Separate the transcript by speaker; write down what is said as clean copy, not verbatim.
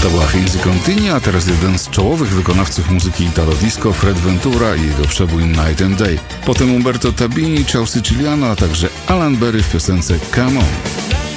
Speaker 1: To była Hazy Contini, a teraz jeden z czołowych wykonawców muzyki italo-disco, Fred Ventura i jego przebój Night and Day. Potem Umberto Tabini, Ciao Siciliano, a także Alan Berry w piosence Come On.